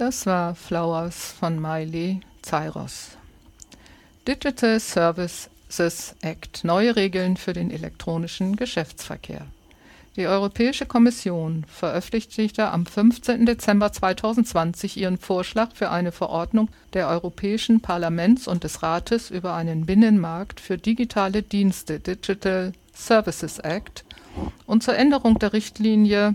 Das war Flowers von Miley Cyrus. Digital Services Act – Neue Regeln für den elektronischen Geschäftsverkehr. Die Europäische Kommission veröffentlichte am 15. Dezember 2020 ihren Vorschlag für eine Verordnung der Europäischen Parlaments und des Rates über einen Binnenmarkt für digitale Dienste (Digital Services Act) und zur Änderung der Richtlinie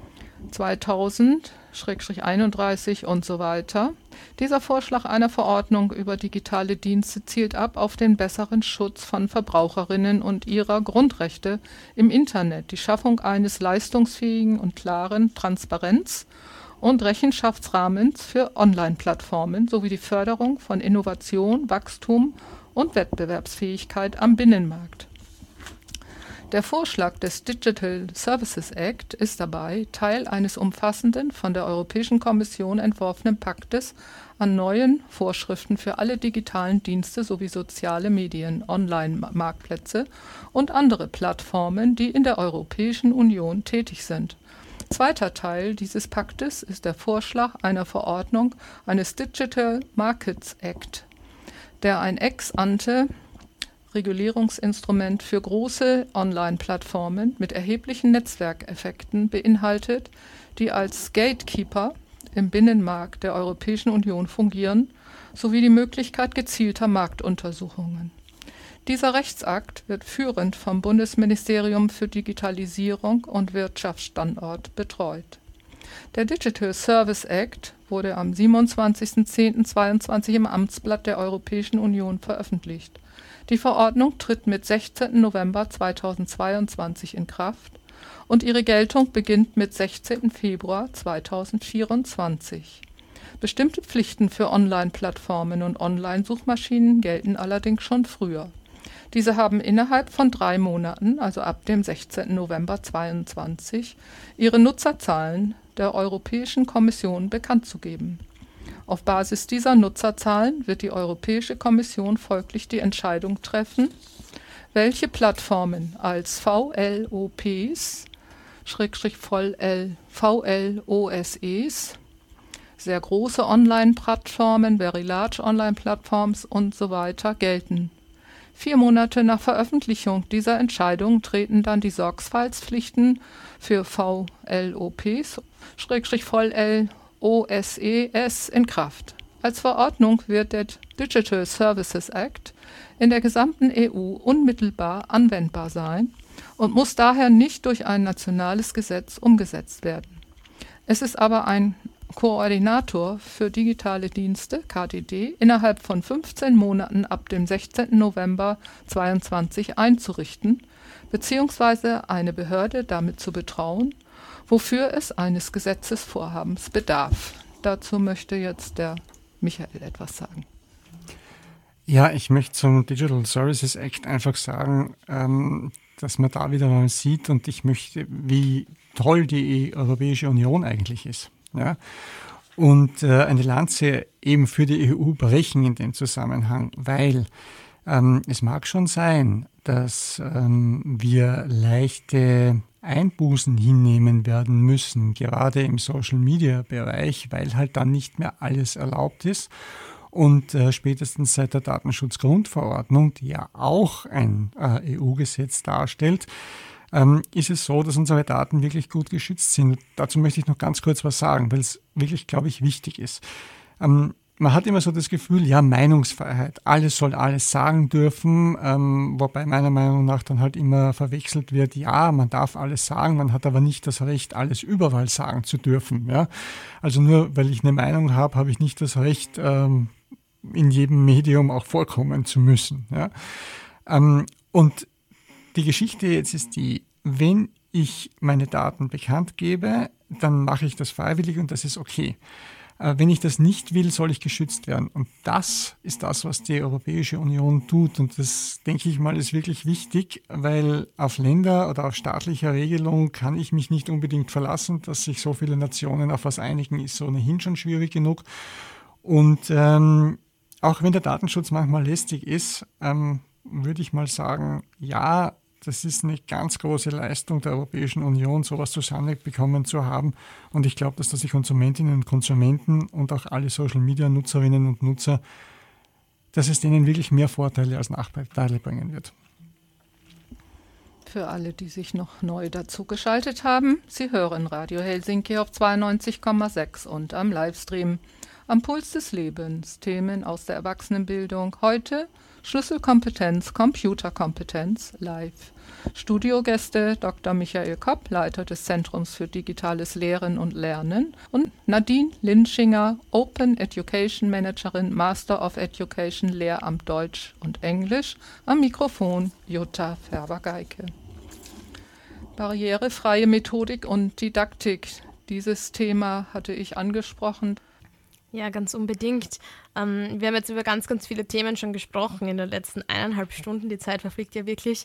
2000/31 und so weiter. Dieser Vorschlag einer Verordnung über digitale Dienste zielt ab auf den besseren Schutz von Verbraucherinnen und ihrer Grundrechte im Internet, die Schaffung eines leistungsfähigen und klaren Transparenz- und Rechenschaftsrahmens für Online-Plattformen sowie die Förderung von Innovation, Wachstum und Wettbewerbsfähigkeit am Binnenmarkt. Der Vorschlag des Digital Services Act ist dabei Teil eines umfassenden, von der Europäischen Kommission entworfenen Paktes an neuen Vorschriften für alle digitalen Dienste sowie soziale Medien, Online-Marktplätze und andere Plattformen, die in der Europäischen Union tätig sind. Zweiter Teil dieses Paktes ist der Vorschlag einer Verordnung eines Digital Markets Act, der ein ex-ante Regulierungsinstrument für große Online-Plattformen mit erheblichen Netzwerkeffekten beinhaltet, die als Gatekeeper im Binnenmarkt der Europäischen Union fungieren, sowie die Möglichkeit gezielter Marktuntersuchungen. Dieser Rechtsakt wird führend vom Bundesministerium für Digitalisierung und Wirtschaftsstandort betreut. Der Digital Service Act wurde am 27.10.2022 im Amtsblatt der Europäischen Union veröffentlicht. Die Verordnung tritt mit 16. November 2022 in Kraft und ihre Geltung beginnt mit 16. Februar 2024. Bestimmte Pflichten für Online-Plattformen und Online-Suchmaschinen gelten allerdings schon früher. Diese haben innerhalb von 3 Monaten, also ab dem 16. November 2022, ihre Nutzerzahlen der Europäischen Kommission bekannt zu geben. Auf Basis dieser Nutzerzahlen wird die Europäische Kommission folglich die Entscheidung treffen, welche Plattformen als VLOPs, VLOSEs, sehr große Online-Plattformen, Very Large Online-Plattforms und so weiter gelten. 4 Monate nach Veröffentlichung dieser Entscheidung treten dann die Sorgfaltspflichten für VLOPs, OSES in Kraft. Als Verordnung wird der Digital Services Act in der gesamten EU unmittelbar anwendbar sein und muss daher nicht durch ein nationales Gesetz umgesetzt werden. Es ist aber ein Koordinator für digitale Dienste, KDD, innerhalb von 15 Monaten ab dem 16. November 2022 einzurichten, beziehungsweise eine Behörde damit zu betrauen, wofür es eines Gesetzesvorhabens bedarf. Dazu möchte jetzt der Michael etwas sagen. Ja, ich möchte zum Digital Services Act einfach sagen, dass man da wieder mal sieht und ich möchte, wie toll die Europäische Union eigentlich ist. Ja? Und eine Lanze eben für die EU brechen in dem Zusammenhang, weil es mag schon sein, dass wir leichte Einbußen hinnehmen werden müssen, gerade im Social-Media-Bereich, weil halt dann nicht mehr alles erlaubt ist. Und spätestens seit der Datenschutzgrundverordnung, die ja auch ein EU-Gesetz darstellt, ist es so, dass unsere Daten wirklich gut geschützt sind. Dazu möchte ich noch ganz kurz was sagen, weil es wirklich, glaube ich, wichtig ist. Man hat immer so das Gefühl, ja, Meinungsfreiheit, alles soll alles sagen dürfen, wobei meiner Meinung nach dann halt immer verwechselt wird, ja, man darf alles sagen, man hat aber nicht das Recht, alles überall sagen zu dürfen. Ja? Also nur weil ich eine Meinung habe, habe ich nicht das Recht, in jedem Medium auch vorkommen zu müssen. Ja? Und die Geschichte jetzt ist die, wenn ich meine Daten bekannt gebe, dann mache ich das freiwillig und das ist okay. Wenn ich das nicht will, soll ich geschützt werden. Und das ist das, was die Europäische Union tut. Und das, denke ich mal, ist wirklich wichtig, weil auf Länder- oder auf staatlicher Regelung kann ich mich nicht unbedingt verlassen. Dass sich so viele Nationen auf was einigen, ist ohnehin schon schwierig genug. Und auch wenn der Datenschutz manchmal lästig ist, würde ich mal sagen, ja, das ist eine ganz große Leistung der Europäischen Union, sowas zusammenbekommen zu haben. Und ich glaube, dass das die Konsumentinnen und Konsumenten und auch alle Social-Media-Nutzerinnen und Nutzer, dass es denen wirklich mehr Vorteile als Nachteile bringen wird. Für alle, die sich noch neu dazugeschaltet haben, Sie hören Radio Helsinki auf 92,6 und am Livestream am Puls des Lebens, Themen aus der Erwachsenenbildung. Heute Schlüsselkompetenz, Computerkompetenz, live. Studiogäste Dr. Michael Kopp, Leiter des Zentrums für digitales Lehren und Lernen, und Nadine Linschinger, Open Education Managerin, Master of Education, Lehramt Deutsch und Englisch. Am Mikrofon Jutta Färber-Geike. Barrierefreie Methodik und Didaktik. Dieses Thema hatte ich angesprochen. Ja, ganz unbedingt. Wir haben jetzt über ganz, ganz viele Themen schon gesprochen in den letzten 1,5 Stunden. Die Zeit verfliegt ja wirklich.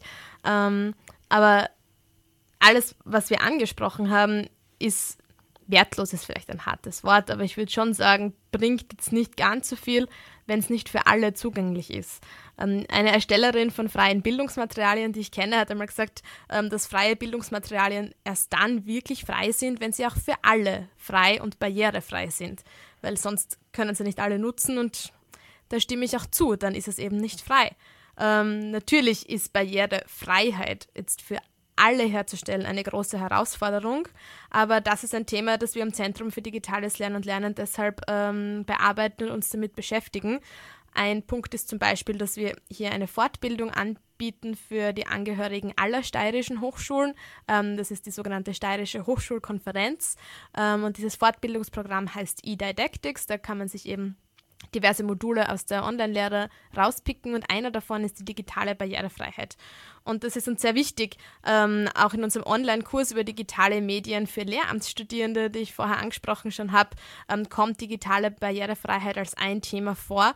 Aber alles, was wir angesprochen haben, ist wertlos, ist vielleicht ein hartes Wort, aber ich würde schon sagen, bringt jetzt nicht ganz so viel, wenn es nicht für alle zugänglich ist. Eine Erstellerin von freien Bildungsmaterialien, die ich kenne, hat einmal gesagt, dass freie Bildungsmaterialien erst dann wirklich frei sind, wenn sie auch für alle frei und barrierefrei sind. Weil sonst können sie nicht alle nutzen und da stimme ich auch zu, dann ist es eben nicht frei. Natürlich ist Barrierefreiheit jetzt für alle herzustellen eine große Herausforderung, aber das ist ein Thema, das wir im Zentrum für digitales Lernen und Lernen deshalb bearbeiten und uns damit beschäftigen. Ein Punkt ist zum Beispiel, dass wir hier eine Fortbildung anbieten für die Angehörigen aller steirischen Hochschulen. Das ist die sogenannte Steirische Hochschulkonferenz. Und dieses Fortbildungsprogramm heißt eDidactics. Da kann man sich eben diverse Module aus der Online-Lehre rauspicken und einer davon ist die digitale Barrierefreiheit. Und das ist uns sehr wichtig, auch in unserem Online-Kurs über digitale Medien für Lehramtsstudierende, die ich vorher angesprochen schon habe, kommt digitale Barrierefreiheit als ein Thema vor.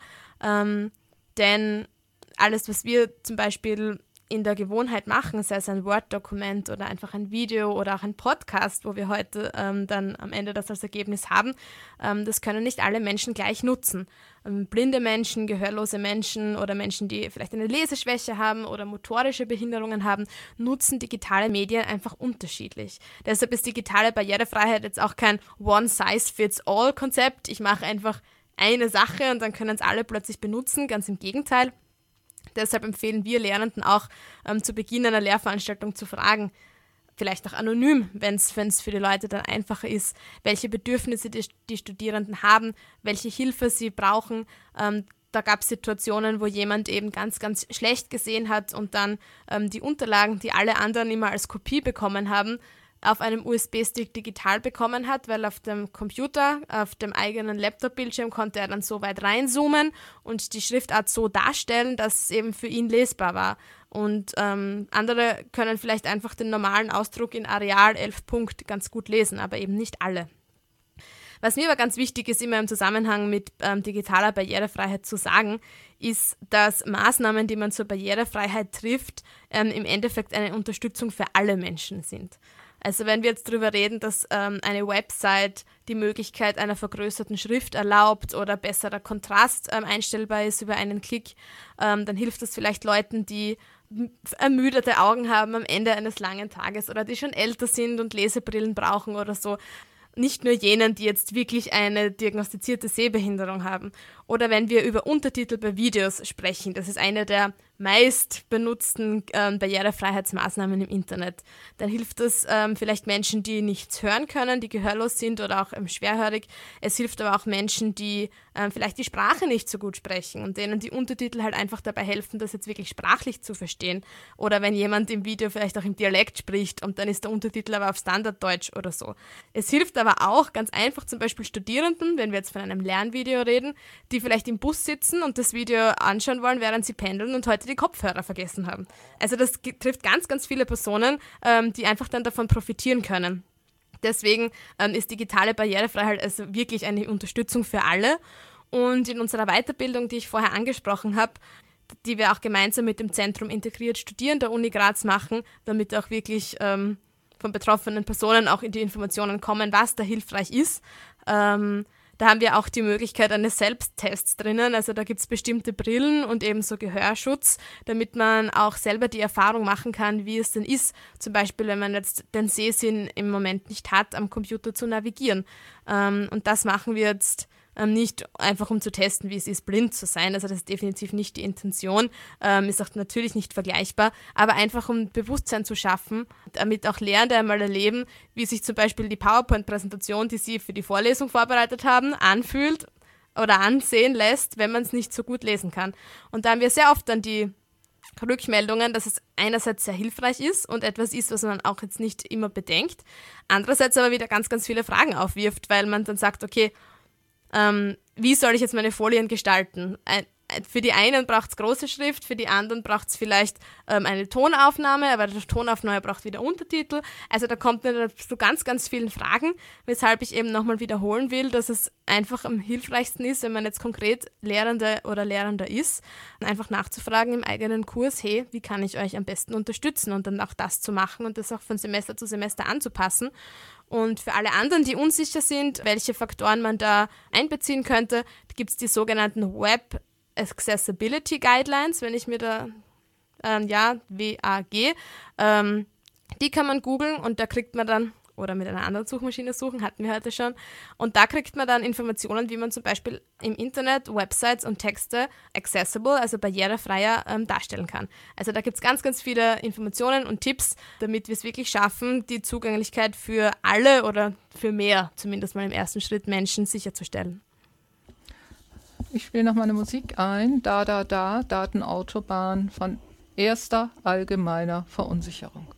Denn alles, was wir zum Beispiel in der Gewohnheit machen, sei es ein Word-Dokument oder einfach ein Video oder auch ein Podcast, wo wir heute dann am Ende das als Ergebnis haben, das können nicht alle Menschen gleich nutzen. Blinde Menschen, gehörlose Menschen oder Menschen, die vielleicht eine Leseschwäche haben oder motorische Behinderungen haben, nutzen digitale Medien einfach unterschiedlich. Deshalb ist digitale Barrierefreiheit jetzt auch kein One-Size-Fits-All-Konzept. Ich mache einfach eine Sache und dann können es alle plötzlich benutzen, ganz im Gegenteil. Deshalb empfehlen wir Lernenden auch, zu Beginn einer Lehrveranstaltung zu fragen, vielleicht auch anonym, wenn es für die Leute dann einfacher ist, welche Bedürfnisse die Studierenden haben, welche Hilfe sie brauchen. Da gab es Situationen, wo jemand eben ganz, ganz schlecht gesehen hat und dann die Unterlagen, die alle anderen immer als Kopie bekommen haben, auf einem USB-Stick digital bekommen hat, weil auf dem Computer, auf dem eigenen Laptop-Bildschirm konnte er dann so weit reinzoomen und die Schriftart so darstellen, dass es eben für ihn lesbar war. Und andere können vielleicht einfach den normalen Ausdruck in Arial 11 Punkt ganz gut lesen, aber eben nicht alle. Was mir aber ganz wichtig ist, immer im Zusammenhang mit digitaler Barrierefreiheit zu sagen, ist, dass Maßnahmen, die man zur Barrierefreiheit trifft, im Endeffekt eine Unterstützung für alle Menschen sind. Also wenn wir jetzt darüber reden, dass eine Website die Möglichkeit einer vergrößerten Schrift erlaubt oder besserer Kontrast einstellbar ist über einen Klick, dann hilft das vielleicht Leuten, die ermüdete Augen haben am Ende eines langen Tages oder die schon älter sind und Lesebrillen brauchen oder so. Nicht nur jenen, die jetzt wirklich eine diagnostizierte Sehbehinderung haben. Oder wenn wir über Untertitel bei Videos sprechen, das ist eine der meist benutzten Barrierefreiheitsmaßnahmen im Internet. Dann hilft das vielleicht Menschen, die nichts hören können, die gehörlos sind oder auch schwerhörig. Es hilft aber auch Menschen, die vielleicht die Sprache nicht so gut sprechen und denen die Untertitel halt einfach dabei helfen, das jetzt wirklich sprachlich zu verstehen. Oder wenn jemand im Video vielleicht auch im Dialekt spricht und dann ist der Untertitel aber auf Standarddeutsch oder so. Es hilft aber auch ganz einfach zum Beispiel Studierenden, wenn wir jetzt von einem Lernvideo reden, die vielleicht im Bus sitzen und das Video anschauen wollen, während sie pendeln und heute die Kopfhörer vergessen haben. Also das trifft ganz, ganz viele Personen, die einfach dann davon profitieren können. Deswegen ist digitale Barrierefreiheit also wirklich eine Unterstützung für alle. Und in unserer Weiterbildung, die ich vorher angesprochen habe, die wir auch gemeinsam mit dem Zentrum Integriert Studieren der Uni Graz machen, damit auch wirklich von betroffenen Personen auch in die Informationen kommen, was da hilfreich ist. Da haben wir auch die Möglichkeit eines Selbsttests drinnen. Also da gibt es bestimmte Brillen und eben so Gehörschutz, damit man auch selber die Erfahrung machen kann, wie es denn ist, zum Beispiel, wenn man jetzt den Sehsinn im Moment nicht hat, am Computer zu navigieren. Und das machen wir jetzt nicht einfach, um zu testen, wie es ist, blind zu sein. Also das ist definitiv nicht die Intention, ist auch natürlich nicht vergleichbar, aber einfach, um Bewusstsein zu schaffen, damit auch Lehrende einmal erleben, wie sich zum Beispiel die PowerPoint-Präsentation, die sie für die Vorlesung vorbereitet haben, anfühlt oder ansehen lässt, wenn man es nicht so gut lesen kann. Und da haben wir sehr oft dann die Rückmeldungen, dass es einerseits sehr hilfreich ist und etwas ist, was man auch jetzt nicht immer bedenkt, andererseits aber wieder ganz, ganz viele Fragen aufwirft, weil man dann sagt, okay, wie soll ich jetzt meine Folien gestalten? Für die einen braucht es große Schrift, für die anderen braucht es vielleicht eine Tonaufnahme, aber die Tonaufnahme braucht wieder Untertitel. Also da kommt man zu ganz, ganz vielen Fragen, weshalb ich eben nochmal wiederholen will, dass es einfach am hilfreichsten ist, wenn man jetzt konkret Lehrende oder Lehrender ist, einfach nachzufragen im eigenen Kurs, hey, wie kann ich euch am besten unterstützen und dann auch das zu machen und das auch von Semester zu Semester anzupassen. Und für alle anderen, die unsicher sind, welche Faktoren man da einbeziehen könnte, gibt es die sogenannten Web Accessibility Guidelines, wenn ich mir da, WAG, die kann man googeln und da kriegt man dann, oder mit einer anderen Suchmaschine suchen, hatten wir heute schon, und da kriegt man dann Informationen, wie man zum Beispiel im Internet Websites und Texte accessible, also barrierefreier, darstellen kann. Also da gibt es ganz, ganz viele Informationen und Tipps, damit wir es wirklich schaffen, die Zugänglichkeit für alle oder für mehr, zumindest mal im ersten Schritt, Menschen sicherzustellen. Ich spiele noch mal eine Musik ein. Da, Datenautobahn von Erster Allgemeiner Verunsicherung.